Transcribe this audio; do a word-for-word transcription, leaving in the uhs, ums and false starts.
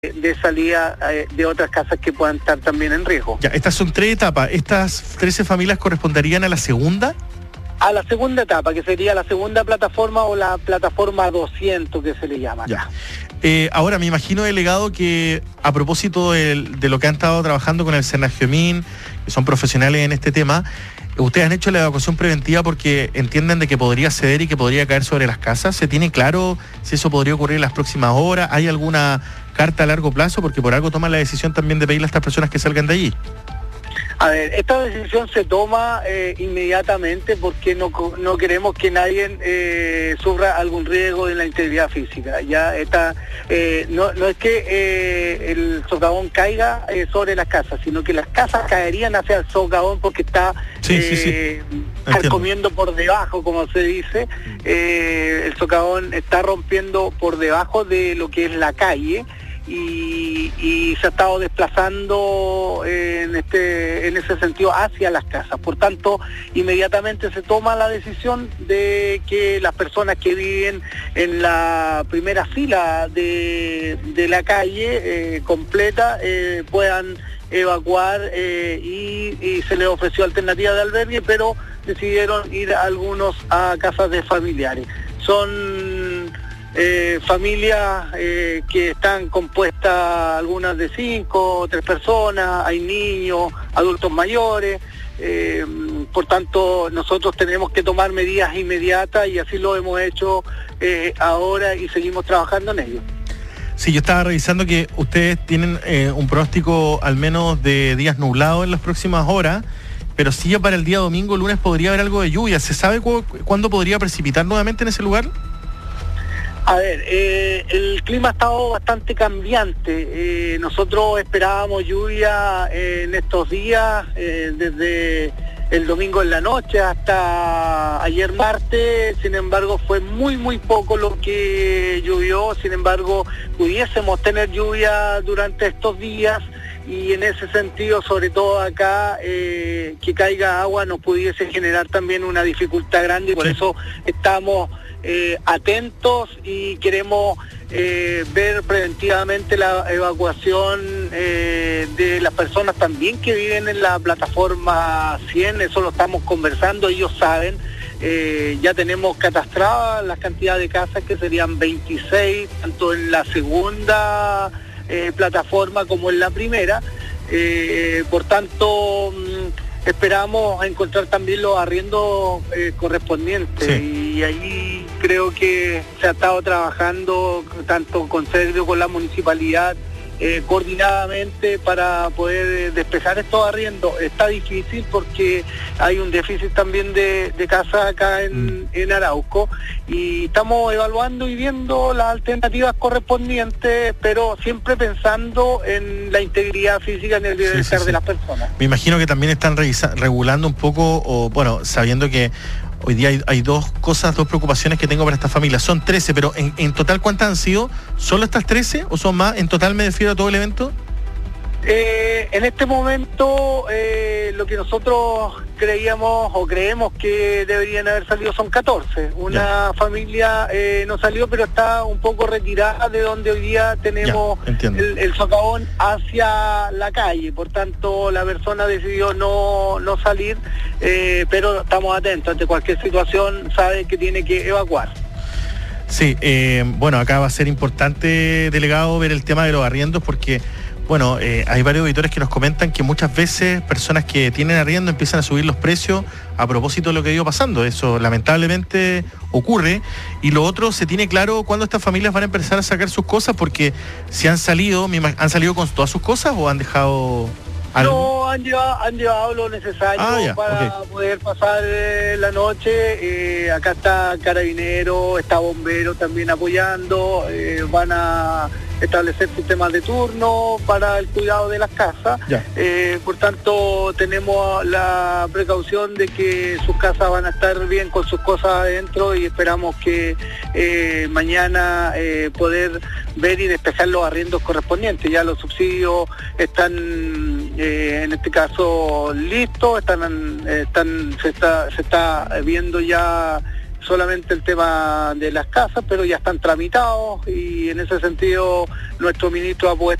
de salida eh, de otras casas que puedan estar también en riesgo. Ya, estas son tres etapas. ¿Estas trece familias corresponderían a la segunda? A la segunda etapa, que sería la segunda plataforma o la plataforma doscientos, que se le llama acá. Ya. Eh, ahora, me imagino, delegado, que a propósito de, de lo que han estado trabajando con el Senagiomín, que son profesionales en este tema, ustedes han hecho la evacuación preventiva porque entienden de que podría ceder y que podría caer sobre las casas. ¿Se tiene claro si eso podría ocurrir en las próximas horas? ¿Hay alguna carta a largo plazo? Porque por algo toman la decisión también de pedirle a estas personas que salgan de allí. A ver, esta decisión se toma eh, inmediatamente porque no, no queremos que nadie eh, sufra algún riesgo en la integridad física. Ya está, eh, no, no es que eh, el socavón caiga eh, sobre las casas, sino que las casas caerían hacia el socavón porque está sí, eh, sí, sí. carcomiendo por debajo, como se dice. Eh, el socavón está rompiendo por debajo de lo que es la calle. Y, y se ha estado desplazando en este en ese sentido hacia las casas. Por tanto, inmediatamente se toma la decisión de que las personas que viven en la primera fila de, de la calle eh, completa eh, puedan evacuar eh, y, y se les ofreció alternativa de albergue, pero decidieron ir algunos a casas de familiares. Son Eh, familias eh, que están compuestas algunas de cinco, tres personas, hay niños, adultos mayores, eh, por tanto nosotros tenemos que tomar medidas inmediatas y así lo hemos hecho eh, ahora y seguimos trabajando en ello. Sí, yo estaba revisando que ustedes tienen eh, un pronóstico al menos de días nublados en las próximas horas, pero sí ya para el día domingo, lunes podría haber algo de lluvia. ¿Se sabe cu- cuándo podría precipitar nuevamente en ese lugar? A ver, eh, el clima ha estado bastante cambiante. Eh, nosotros esperábamos lluvia eh, en estos días, eh, desde el domingo en la noche hasta ayer martes. Sin embargo, fue muy, muy poco lo que llovió. Sin embargo, pudiésemos tener lluvia durante estos días. Y en ese sentido, sobre todo acá, eh, que caiga agua nos pudiese generar también una dificultad grande. Y por eso estamos Eh, atentos y queremos eh, ver preventivamente la evacuación eh, de las personas también que viven en la plataforma cien. Eso lo estamos conversando, ellos saben. Eh, ya tenemos catastradas las cantidades de casas, que serían veintiséis, tanto en la segunda eh, plataforma como en la primera. Eh, por tanto, mmm, esperamos encontrar también los arriendos eh, correspondientes. Sí. Y ahí creo que se ha estado trabajando tanto con Sergio, con la municipalidad, eh, coordinadamente para poder eh, despejar estos arriendos. Está difícil porque hay un déficit también de, de casas acá en, mm. en Arauco, y estamos evaluando y viendo las alternativas correspondientes, pero siempre pensando en la integridad física, en el bienestar sí, sí, sí. de las personas. Me imagino que también están revisa- regulando un poco, o bueno, sabiendo que hoy día hay, hay dos cosas, dos preocupaciones que tengo para esta familia. Son trece, pero en, en total, ¿cuántas han sido? ¿Solo estas trece o son más? ¿En total me refiero a todo el evento? Eh, en este momento, eh, lo que nosotros creíamos o creemos que deberían haber salido son catorce. Una ya. familia eh, no salió, pero está un poco retirada de donde hoy día tenemos el, el socavón hacia la calle. Por tanto, la persona decidió no, no salir, eh, pero estamos atentos. Ante cualquier situación, sabe que tiene que evacuar. Sí, eh, bueno, acá va a ser importante, delegado, ver el tema de los arriendos, porque bueno, eh, hay varios auditores que nos comentan que muchas veces personas que tienen arriendo empiezan a subir los precios a propósito de lo que ha ido pasando. Eso lamentablemente ocurre. Y lo otro, se tiene claro cuándo estas familias van a empezar a sacar sus cosas, porque si han salido, ¿han salido con todas sus cosas o han dejado algo? No, han llevado, han llevado lo necesario ah, yeah, para okay. poder pasar eh, la noche. Eh, acá está Carabinero, está Bombero también apoyando. Eh, van a establecer sistemas de turno para el cuidado de las casas. Yeah. Eh, por tanto, tenemos la precaución de que sus casas van a estar bien con sus cosas adentro, y esperamos que eh, mañana eh, poder ver y despejar los arriendos correspondientes. Ya los subsidios están eh, en este caso listos, están, están se está se está viendo ya solamente el tema de las casas, pero ya están tramitados y en ese sentido nuestro ministro ha puesto